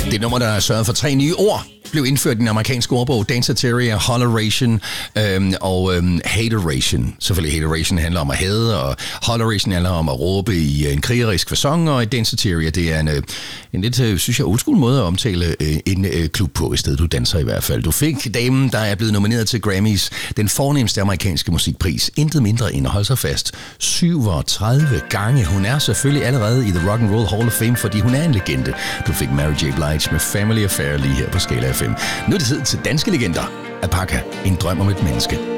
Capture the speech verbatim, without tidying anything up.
Det nummer, der er sørget for tre nye ord, blev indført i den amerikanske ordbog. Danceteria, holleration øhm, og øhm, hateration. Selvfølgelig hateration handler om at hade, og holleration handler om at råbe i en krigerisk facon, og danceteria, det er en, en lidt, synes jeg, old school måde at omtale en klub på, i stedet du danser i hvert fald. Du fik damen, der er blevet nomineret til Grammys, den fornemste amerikanske musikpris, intet mindre end at holde sig fast syvogtredive gange. Hun er selvfølgelig allerede i The Rock and Roll Hall of Fame, fordi hun er en legende. Du fik Mary J. Blige med Family Affair lige her på Skala F M. Nu er det tid til danske legender. Alpaca, en drøm om et menneske.